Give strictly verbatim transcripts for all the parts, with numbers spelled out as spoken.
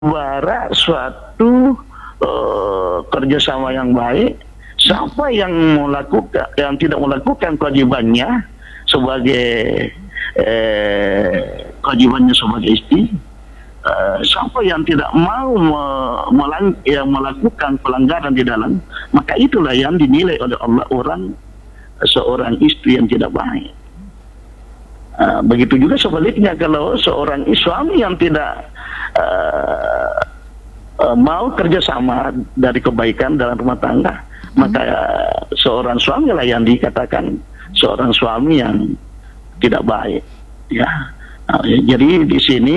bara suatu uh, kerjasama yang baik. Siapa yang melakukan, yang tidak melakukan kewajibannya sebagai eh, kewajibannya sebagai istri, uh, siapa yang tidak mau me melang yang melakukan pelanggaran di dalam, maka itulah yang dinilai oleh Allah orang seorang istri yang tidak baik. Uh, begitu juga sebaliknya, kalau seorang suami yang tidak uh, uh, mau kerjasama dari kebaikan dalam rumah tangga, hmm. maka uh, seorang suami lah yang dikatakan seorang suami yang tidak baik. Ya, uh, jadi di sini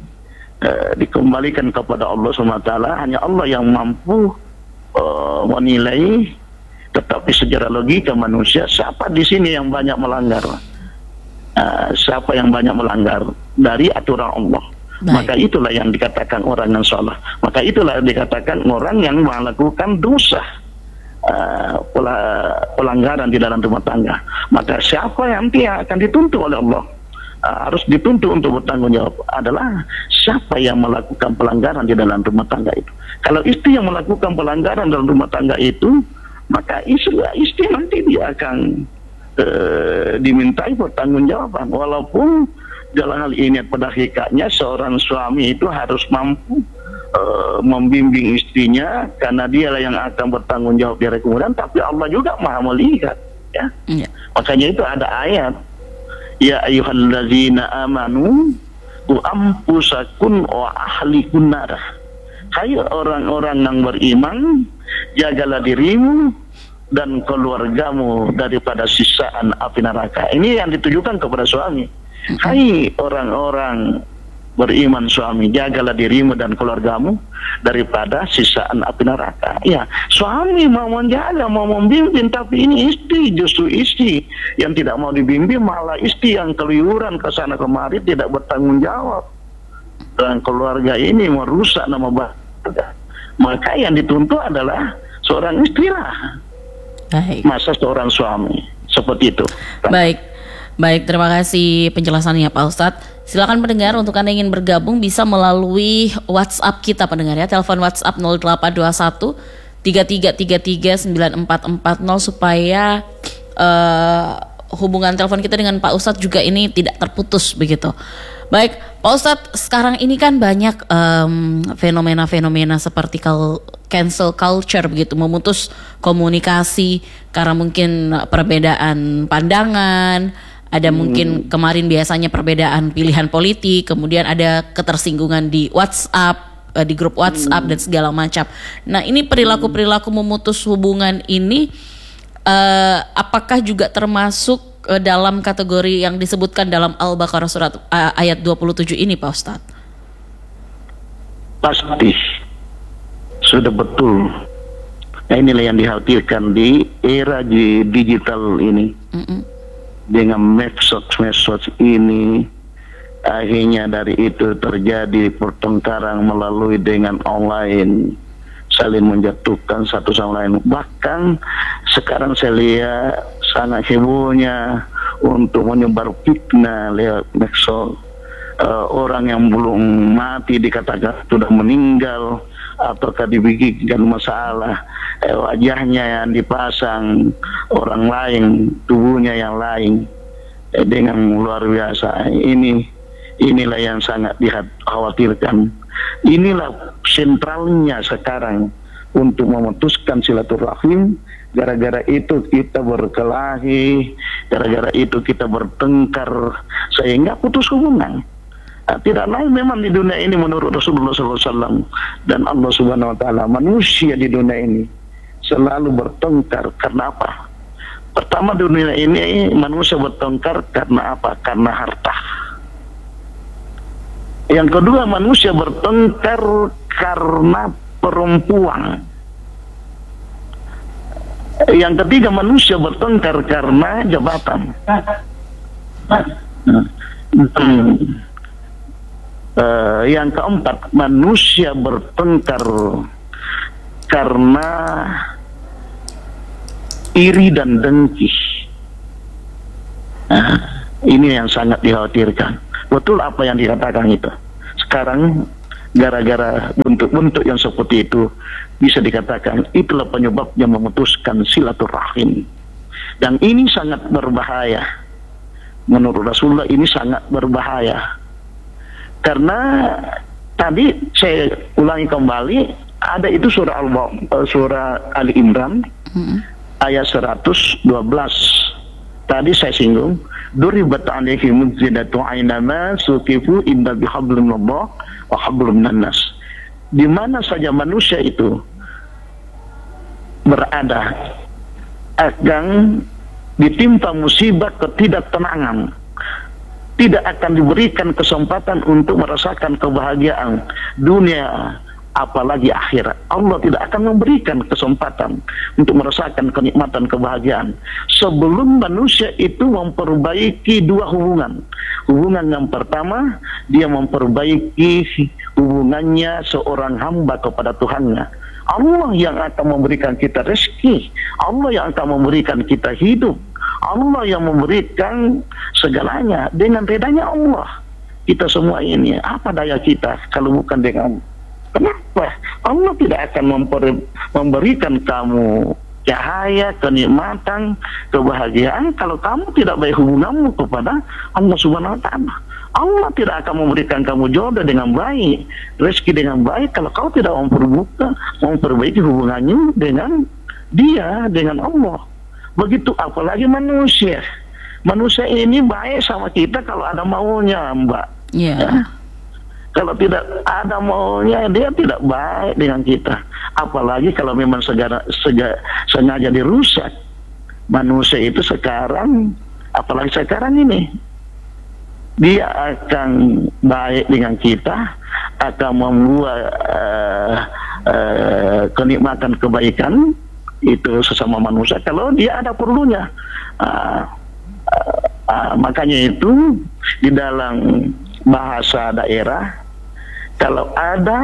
uh, dikembalikan kepada Allah subhanahu wa taala. Hanya Allah yang mampu uh, menilai. Tetapi secara logika manusia, siapa di sini yang banyak melanggar? Uh, siapa yang banyak melanggar dari aturan Allah? Baik. Maka itulah yang dikatakan orang yang salah. Maka itulah yang dikatakan orang yang melakukan dosa, uh, pelanggaran di dalam rumah tangga. Maka siapa yang dia akan dituntut oleh Allah, uh, harus dituntut untuk bertanggung jawab adalah siapa yang melakukan pelanggaran di dalam rumah tangga itu. Kalau istri yang melakukan pelanggaran dalam rumah tangga itu, maka istri, istri nanti dia akan uh, dimintai pertanggungjawaban. Walaupun dalam hal ini pada hakikatnya seorang suami itu harus mampu uh, membimbing istrinya, karena dialah yang akan bertanggung jawab di hari kemudian. Tapi Allah juga maha melihat, ya. Yeah. Makanya itu ada ayat, ya ayyuhallazina amanu qu anfusakum wa ahlikum nar. Hai orang-orang yang beriman, jagalah dirimu dan keluargamu daripada sisaan api neraka. Ini yang ditujukan kepada suami. Hai orang-orang beriman suami, jagalah dirimu dan keluargamu daripada sisaan api neraka. Ya, suami mau menjaga, mau membimbing, tapi ini istri, justru istri yang tidak mau dibimbing, malah istri yang keluyuran ke sana kemari, tidak bertanggung jawab. Dan keluarga ini merusak nama baik. Maka yang dituntut adalah seorang istri lah. Baik. Masa seorang suami seperti itu. Baik, baik. Terima kasih penjelasannya Pak Ustadz. Silakan pendengar, untuk Anda ingin bergabung bisa melalui WhatsApp kita pendengar ya. Telepon WhatsApp nol delapan dua satu tiga tiga tiga tiga sembilan empat empat nol supaya uh, hubungan telepon kita dengan Pak Ustadz juga ini tidak terputus begitu. Baik, Pak Ustadz, sekarang ini kan banyak um, fenomena-fenomena seperti cancel culture begitu, memutus komunikasi karena mungkin perbedaan pandangan, ada hmm. mungkin kemarin biasanya perbedaan pilihan politik, kemudian ada ketersinggungan di WhatsApp, di grup WhatsApp hmm. dan segala macam. Nah, ini perilaku-perilaku memutus hubungan ini uh, apakah juga termasuk dalam kategori yang disebutkan dalam Al-Baqarah surat uh, ayat dua puluh tujuh ini Pak Ustadz? Pasti sudah betul. Nah, inilah yang dikhawatirkan di era di digital ini. Mm-mm. Dengan medsos-medsos ini, akhirnya dari itu terjadi pertengkaran melalui dengan online, saling menjatuhkan satu sama lain. Bahkan sekarang saya lihat sangat hebohnya untuk menyebar fitnah lewat medsos. Uh, orang yang belum mati dikatakan sudah meninggal, ataukah dibikinkan masalah, eh, wajahnya yang dipasang orang lain, tubuhnya yang lain, eh, dengan luar biasa. Ini inilah yang sangat dikhawatirkan. Inilah sentralnya sekarang untuk memutuskan silaturahim. Gara-gara itu kita berkelahi, gara-gara itu kita bertengkar, sehingga putus hubungan. Nah, tidak lain memang di dunia ini menurut Rasulullah shallallahu alaihi wasallam dan Allah subhanahu wa taala, manusia di dunia ini selalu bertengkar. Karena apa? Pertama, dunia ini manusia bertengkar karena apa? Karena harta. Yang kedua, manusia bertengkar karena perempuan. Yang ketiga, manusia bertengkar karena jabatan. Hmm. Uh, yang keempat, manusia bertengkar karena iri dan dengki. Nah, ini yang sangat dikhawatirkan. Betul apa yang dikatakan itu. Sekarang Gara-gara bentuk-bentuk yang seperti itu, bisa dikatakan itulah penyebabnya memutuskan silaturahim. Dan ini sangat berbahaya. Menurut Rasulullah ini sangat berbahaya. Karena tadi saya ulangi kembali, ada itu surah Al surah Ali Imran hmm. ayat seratus dua belas. Tadi saya singgung, duribat alaihim zidatu ainama suqifu inda bihablum minallah wa hablum minan nas. Di mana saja manusia itu berada akan ditimpa musibah ketidaktenangan, tidak akan diberikan kesempatan untuk merasakan kebahagiaan dunia apalagi akhirat. Allah tidak akan memberikan kesempatan untuk merasakan kenikmatan kebahagiaan sebelum manusia itu memperbaiki dua hubungan. Hubungan yang pertama, dia memperbaiki hubungannya seorang hamba kepada Tuhannya. Allah yang akan memberikan kita rezeki, Allah yang akan memberikan kita hidup, Allah yang memberikan segalanya. Dengan redanya Allah, kita semua ini, apa daya kita kalau bukan dengan kenapa? Allah tidak akan memper, memberikan kamu cahaya, kenikmatan, kebahagiaan kalau kamu tidak baik hubunganmu kepada Allah Subhanahu wa taala. Allah tidak akan memberikan kamu jodoh dengan baik, rezeki dengan baik kalau kau tidak memperbuka, memperbaiki hubungannya dengan Dia, dengan Allah. Begitu apalagi manusia. Manusia ini baik sama kita kalau ada maunya, Mbak. Yeah. Ya. Kalau tidak ada maunya, dia tidak baik dengan kita. Apalagi kalau memang segera, segera, sengaja dirusak. Manusia itu sekarang, apalagi sekarang ini, dia akan baik dengan kita, akan membuat uh, uh, kenikmatan kebaikan itu sesama manusia kalau dia ada perlunya. Uh, uh, uh, makanya itu di dalam bahasa daerah, kalau ada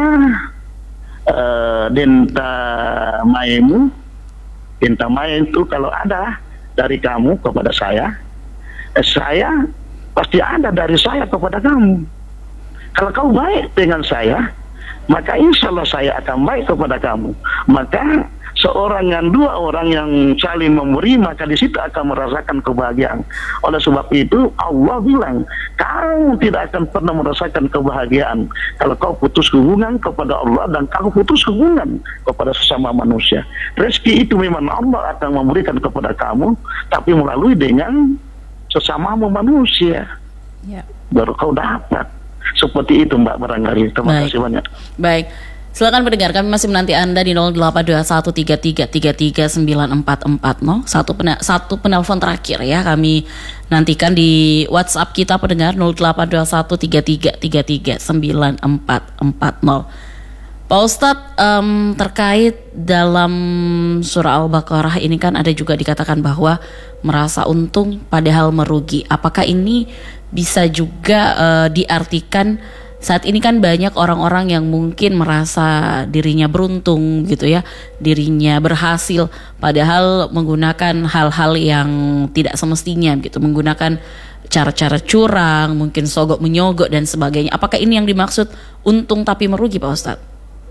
uh, denta maimu, denta main itu kalau ada dari kamu kepada saya, eh, saya pasti ada dari saya kepada kamu. Kalau kau baik dengan saya, maka insya Allah saya akan baik kepada kamu. Maka seorang yang dua orang yang saling memberi, maka di situ akan merasakan kebahagiaan. Oleh sebab itu Allah bilang, kau tidak akan pernah merasakan kebahagiaan kalau kau putus hubungan kepada Allah dan kau putus hubungan kepada sesama manusia. Rezeki itu memang Allah akan memberikan kepada kamu, tapi melalui dengan sesama manusia. Ya. Baru kau dapat. Seperti itu Mbak barangkali. Terima Baik. kasih banyak. Baik. Silakan pendengar, kami masih menanti Anda di nol delapan dua satu tiga tiga tiga tiga sembilan empat empat nol. Satu, pena, satu penelpon terakhir ya, kami nantikan di WhatsApp kita pendengar nol delapan dua satu tiga tiga tiga tiga sembilan empat empat nol. Pak Ustadz, um, terkait dalam surah Al-Baqarah ini kan ada juga dikatakan bahwa merasa untung padahal merugi. Apakah ini bisa juga uh, diartikan saat ini kan banyak orang-orang yang mungkin merasa dirinya beruntung gitu ya, dirinya berhasil padahal menggunakan hal-hal yang tidak semestinya gitu, menggunakan cara-cara curang, mungkin sogok menyogok dan sebagainya. Apakah ini yang dimaksud untung tapi merugi Pak Ustadz?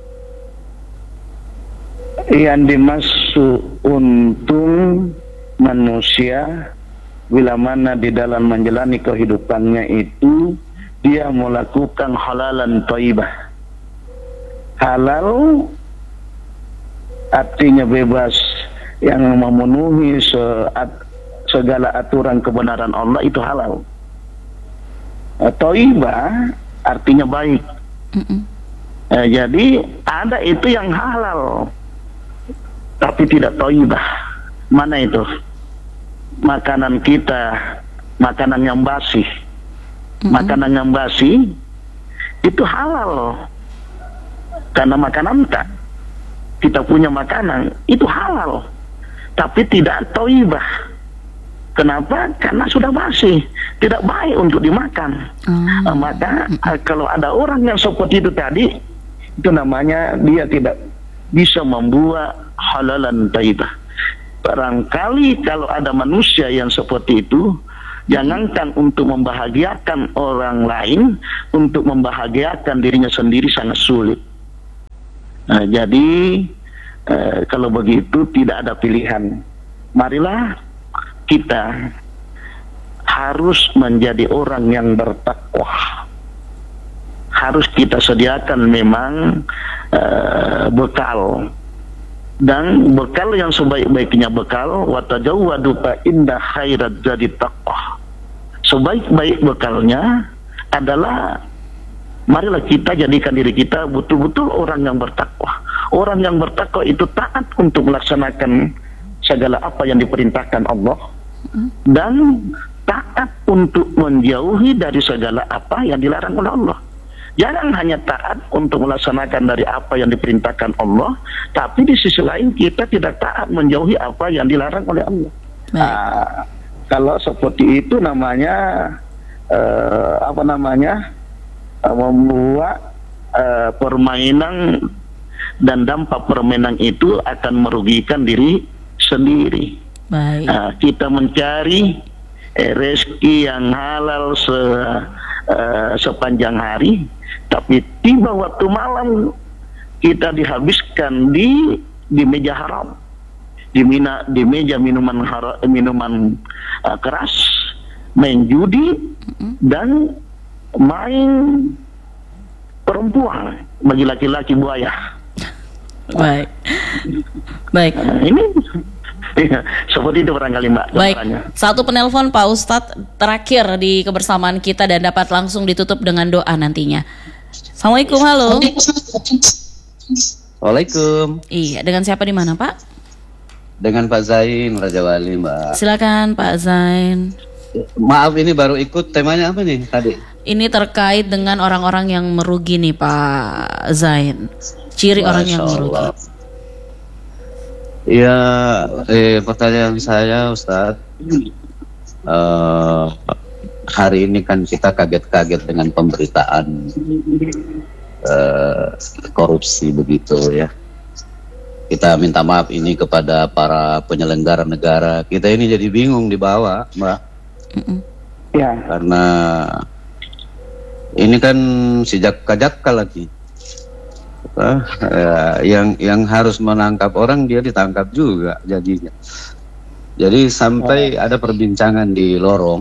Yang dimaksud untung manusia bila mana di dalam menjalani kehidupannya itu dia melakukan halalan thayyibah. Halal artinya bebas, yang memenuhi segala aturan kebenaran Allah itu halal. Thayyibah artinya baik. Mm-mm. Eh, jadi ada itu yang halal tapi tidak thayyibah. Mana itu? Makanan kita, makanan yang basi. Mm-hmm. Makanan yang basi itu halal karena makanan kita, kita punya makanan itu halal tapi tidak thayyibah. Kenapa? Karena sudah basi, tidak baik untuk dimakan. Mm-hmm. uh, maka uh, kalau ada orang yang seperti itu tadi, itu namanya dia tidak bisa membuat halalan thayyibah. Barangkali kalau ada manusia yang seperti itu, Jangankan untuk membahagiakan orang lain, untuk membahagiakan dirinya sendiri sangat sulit. Nah, jadi eh, kalau begitu tidak ada pilihan. Marilah kita harus menjadi orang yang bertakwa. Harus kita sediakan memang eh, bekal. Dan bekal yang sebaik-baiknya bekal, watajawwadu fa inna khairaz zadi taqwa. Sebaik-baik bekalnya adalah marilah kita jadikan diri kita betul-betul orang yang bertakwa. Orang yang bertakwa itu taat untuk melaksanakan segala apa yang diperintahkan Allah dan taat untuk menjauhi dari segala apa yang dilarang oleh Allah. Jangan hanya taat untuk melaksanakan dari apa yang diperintahkan Allah, tapi di sisi lain kita tidak taat menjauhi apa yang dilarang oleh Allah. Nah, kalau seperti itu namanya uh, apa namanya uh, membuat uh, permainan, dan dampak permainan itu akan merugikan diri sendiri. Baik. Uh, kita mencari eh, rezeki yang halal se, uh, sepanjang hari, tapi tiba waktu malam kita dihabiskan di di meja haram, di mina, di meja minuman haram, minuman uh, keras, main judi dan main perempuan bagi laki-laki buaya. Baik, baik. Nah, ini ya, seperti itu barangkali Mbak. Baik, jawabannya. Satu penelpon Pak Ustadz terakhir di kebersamaan kita dan dapat langsung ditutup dengan doa nantinya. Assalamualaikum, halo. Waalaikum. Iya, dengan siapa di mana Pak? Dengan Pak Zain Raja Wali, Mbak. Silakan Pak Zain. Maaf, ini baru ikut, temanya apa nih tadi? Ini terkait dengan orang-orang yang merugi nih Pak Zain. Ciri Masya orang yang merugi. Allah. Ya, eh, pertanyaan saya Ustadz, uh, hari ini kan kita kaget-kaget dengan pemberitaan uh, korupsi begitu ya. Kita minta maaf ini kepada para penyelenggara negara. Kita ini jadi bingung di bawah, Mbak. Mm-mm. Ya. Karena ini kan sejak kajak lagi. Uh, uh, yang yang harus menangkap orang dia ditangkap juga jadinya. Jadi sampai oh. ada perbincangan di lorong.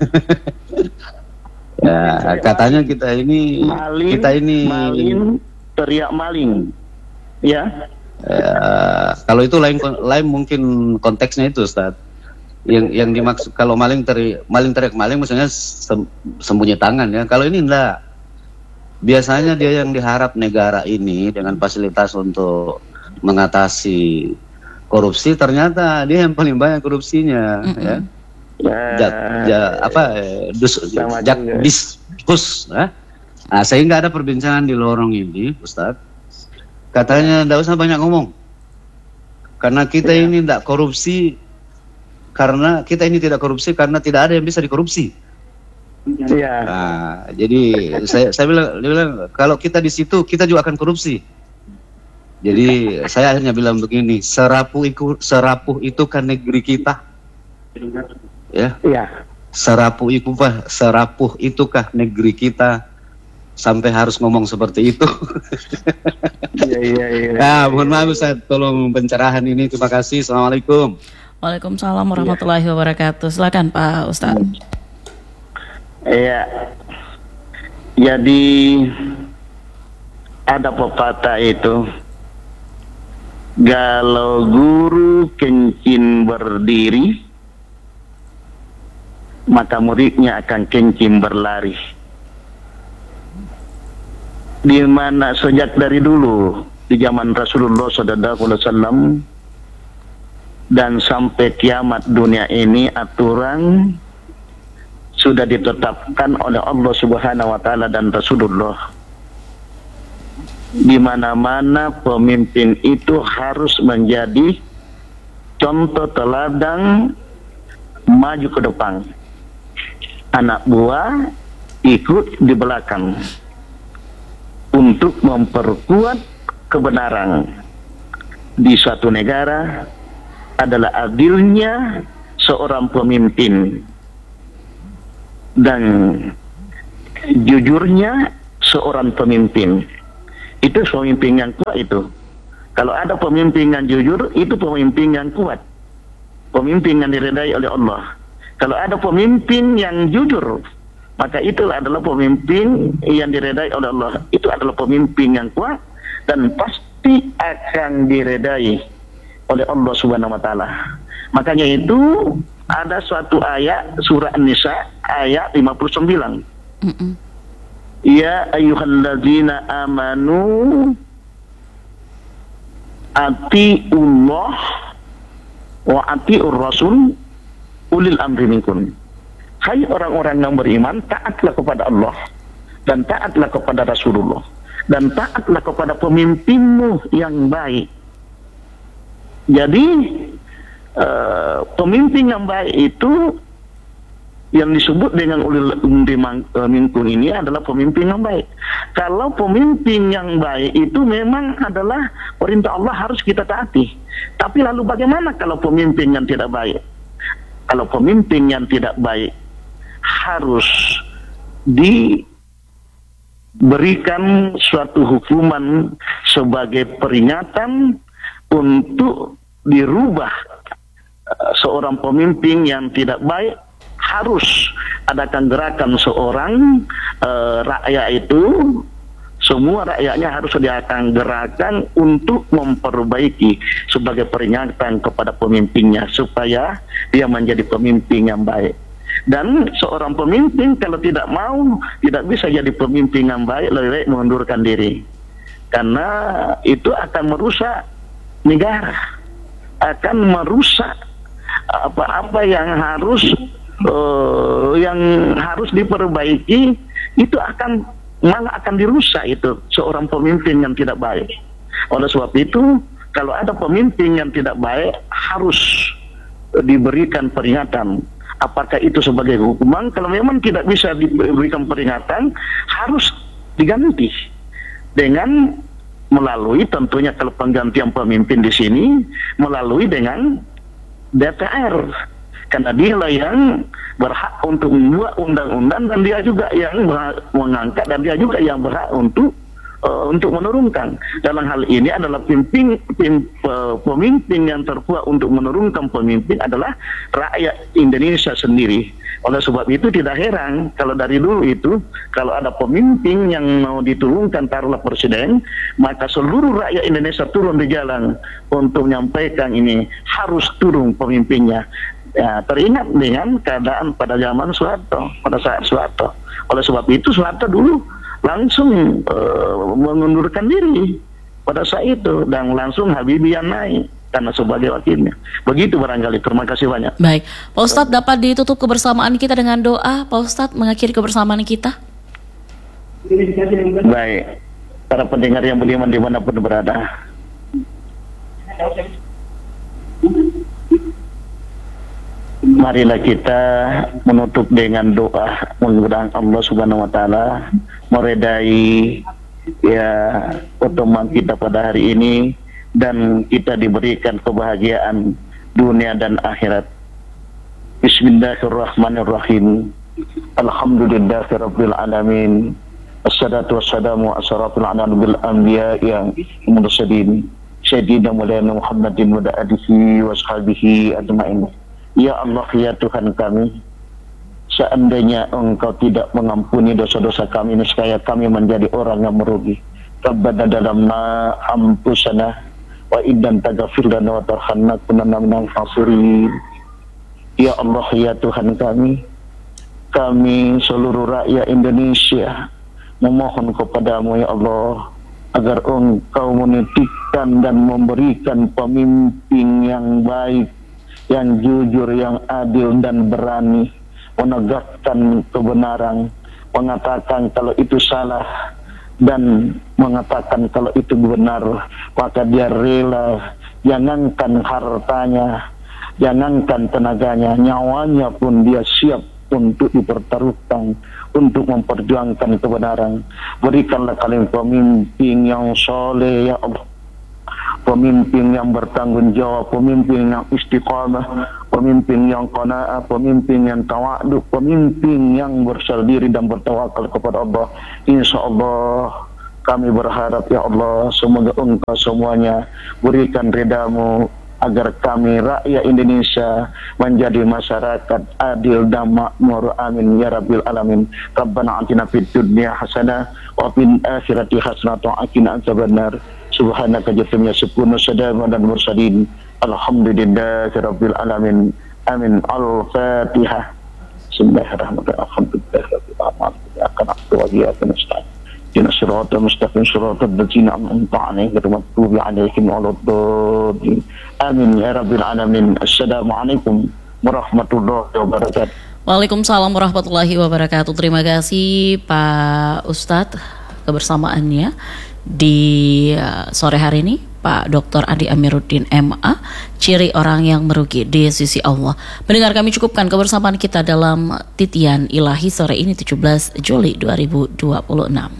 Ya, katanya kita ini maling, kita ini maling, teriak maling. Ya. Uh, kalau itu lain lain mungkin konteksnya itu Ustaz. Yang yang dimaksud kalau maling teriak maling teriak maling maksudnya sem, sembunyi tangan ya. Kalau ini enggak. Biasanya dia yang diharap negara ini dengan fasilitas untuk mengatasi korupsi, ternyata dia yang paling banyak korupsinya, mm-hmm. ya. Ja, ja, apa dus, jak diskus, ya. Nah, sehingga ada perbincangan di lorong ini, Ustadz. Katanya tidak usah banyak ngomong, karena kita ya. ini tidak korupsi, karena kita ini tidak korupsi karena tidak ada yang bisa dikorupsi. Iya. Nah, jadi saya saya bilang, dia bilang kalau kita di situ kita juga akan korupsi. Jadi saya akhirnya bilang begini, serapuh itu serapuh itu kan negeri kita, ya. Iya. Serapuh itu pak, serapuh itukah negeri kita sampai harus ngomong seperti itu. Iya iya iya. Nah, mohon maaf Ustaz, tolong pencerahan ini. Terima kasih. Assalamualaikum. Waalaikumsalam warahmatullahi wabarakatuh. Silakan Pak Ustaz. Iya, jadi ada pepatah itu, kalau guru kencing berdiri, maka muridnya akan kencing berlari. Di mana sejak dari dulu, di zaman Rasulullah shallallahu alaihi wasallam dan sampai kiamat dunia ini, aturan sudah ditetapkan oleh Allah Subhanahu wa taala dan Rasulullah. Di mana-mana pemimpin itu harus menjadi contoh teladan, maju ke depan. Anak buah ikut di belakang untuk memperkuat kebenaran. Di suatu negara adalah adilnya seorang pemimpin. dan jujurnya seorang pemimpin. Itu pemimpin yang kuat itu. Kalau ada pemimpin yang jujur, itu pemimpin yang kuat. Pemimpin yang diridai oleh Allah. Kalau ada pemimpin yang jujur, maka itu adalah pemimpin yang diridai oleh Allah. Itu adalah pemimpin yang kuat dan pasti akan diridai oleh Allah Subhanahu wa taala. Makanya itu ada suatu ayat surah An-Nisa ayat lima puluh sembilan. Mm-mm. Ya ayyuhalladzina amanu atiullah wa atiur rasul ulil amri minkum. Hai orang-orang yang beriman, taatlah kepada Allah dan taatlah kepada Rasulullah dan taatlah kepada pemimpinmu yang baik. Jadi uh, pemimpin yang baik itu yang disebut dengan ulil amri minkum ini adalah pemimpin yang baik. Kalau pemimpin yang baik itu memang adalah perintah Allah harus kita taati. Tapi lalu bagaimana kalau pemimpin yang tidak baik? Kalau pemimpin yang tidak baik harus diberikan suatu hukuman sebagai peringatan untuk dirubah. Seorang pemimpin yang tidak baik harus adakan gerakan seorang uh, rakyat itu, semua rakyatnya harus diadakan gerakan untuk memperbaiki sebagai peringatan kepada pemimpinnya supaya dia menjadi pemimpin yang baik. Dan seorang pemimpin kalau tidak mau, tidak bisa jadi pemimpin yang baik, lebih baik mengundurkan diri, karena itu akan merusak negara, akan merusak apa-apa yang harus Uh, yang harus diperbaiki, itu akan malah akan dirusak itu seorang pemimpin yang tidak baik. Oleh sebab itu, kalau ada pemimpin yang tidak baik harus diberikan peringatan. Apakah itu sebagai hukuman? Kalau memang tidak bisa diberikan peringatan, harus diganti dengan melalui, tentunya kalau penggantian pemimpin di sini melalui dengan D P R. Karena dialah yang berhak untuk membuat undang-undang dan dia juga yang berhak mengangkat dan dia juga yang berhak untuk uh, untuk menurunkan. Dalam hal ini adalah pimpin, pim, uh, pemimpin yang terkuat untuk menurunkan pemimpin adalah rakyat Indonesia sendiri. Oleh sebab itu tidak heran kalau dari dulu itu kalau ada pemimpin yang mau diturunkan, taruhlah presiden, maka seluruh rakyat Indonesia turun di jalan untuk menyampaikan ini harus turun pemimpinnya. Ya, teringat dengan keadaan pada zaman Soeharto, pada saat Soeharto. Oleh sebab itu Soeharto dulu langsung uh, mengundurkan diri pada saat itu dan langsung Habibie yang naik karena sebagai wakilnya. Begitu barangkali. Terima kasih banyak. Baik, Pak Ustadz, dapat ditutup kebersamaan kita dengan doa, Pak Ustadz, mengakhiri kebersamaan kita. Baik, para pendengar yang budiman dimanapun berada, marilah kita menutup dengan doa, mudah-mudahan Allah Subhanahu wa taala meredai ya pertemuan kita pada hari ini dan kita diberikan kebahagiaan dunia dan akhirat. Bismillahirrahmanirrahim. Alhamdulillahirabbil alamin. Wassalatu wassalamu asyrafil anbiya'i wal mursalin sayyidina Maulana Muhammadin wa alihi washabihi ajmain. Ya Allah, ya Tuhan kami, seandainya Engkau tidak mengampuni dosa-dosa kami, niscaya kami menjadi orang yang merugi. Rabbana dalamna ampusana wa iddan taghfir lana wa tarhamna kunanna minal khasirin. Ya Allah, ya Tuhan kami, kami seluruh rakyat Indonesia memohon kepadamu ya Allah agar Engkau menitipkan dan memberikan pemimpin yang baik, yang jujur, yang adil dan berani menegakkan kebenaran, mengatakan kalau itu salah dan mengatakan kalau itu benar, maka dia rela jangankan hartanya, jangankan tenaganya, nyawanya pun dia siap untuk dipertaruhkan untuk memperjuangkan kebenaran. Berikanlah kalian pemimpin yang soleh ya Allah, pemimpin yang bertanggung jawab, pemimpin yang istiqamah, pemimpin yang qanaah, pemimpin yang tawaduk, pemimpin yang berserah diri dan bertawakal kepada Allah. Insya Allah kami berharap ya Allah, semoga Engkau semuanya berikan ridha-Mu agar kami rakyat Indonesia menjadi masyarakat adil dan makmur. Amin ya rabbil alamin. Rabbana atina fid dunya hasanah wa fil akhirati hasanah wa qina adzabannar. Subhanaka jalla subhanahu wa dan mursalin. Alhamdulillahi rabbil alamin. Amin. Al-Fatihah. Bismillahirrahmanirrahim. Alhamdulillahi rabbil alamin. Akan aktu wa iyyaka nasta'in. Ihdinas siratal mustaqim siratal ladzina an'amta 'alaihim ghairil maghdubi 'alaihim waladdallin. Amin ya rabbil alamin. Assalamualaikum warahmatullahi wabarakatuh. Waalaikumsalam warahmatullahi wabarakatuh. Terima kasih Pak Ustadz kebersamaannya di uh, sore hari ini, Pak Doktor Andi Amiruddin M A, ciri orang yang merugi di sisi Allah. Pendengar, kami cukupkan kebersamaan kita dalam Titian Ilahi sore ini tujuh belas Juli dua ribu dua puluh enam.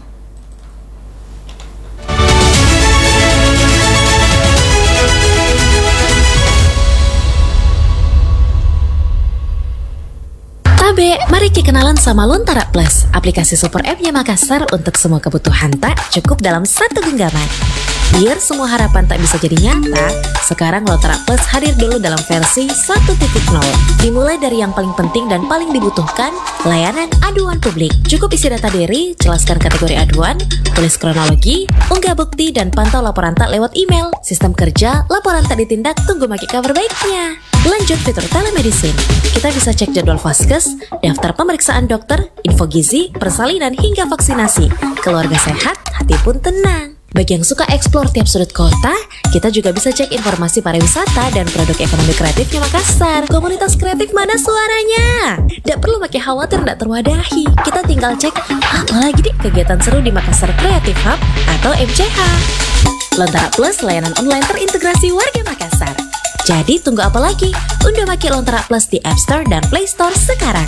Tabe, mari kita kenalan sama Lontara Plus, aplikasi super app-nya Makassar untuk semua kebutuhan tak cukup dalam satu genggaman. Biar semua harapan tak bisa jadi nyata, sekarang Lontara Plus hadir dulu dalam versi satu titik nol. Dimulai dari yang paling penting dan paling dibutuhkan, layanan aduan publik. Cukup isi data diri, jelaskan kategori aduan, tulis kronologi, unggah bukti, dan pantau laporan tak lewat email. Sistem kerja, laporan tak ditindak, tunggu maki kabar baiknya. Lanjut fitur telemedicine. Kita bisa cek jadwal vaskes, daftar pemeriksaan dokter, info gizi, persalinan, hingga vaksinasi. Keluarga sehat, hati pun tenang. Bagi yang suka eksplor tiap sudut kota, kita juga bisa cek informasi pariwisata dan produk ekonomi kreatifnya Makassar. Komunitas kreatif mana suaranya? Tidak perlu pakai khawatir tidak terwadahi. Kita tinggal cek apa lagi deh kegiatan seru di Makassar Creative Hub atau M C H. Lontara Plus, layanan online terintegrasi warga Makassar. Jadi tunggu apa lagi? Unduh pakai Lontara Plus di App Store dan Play Store sekarang.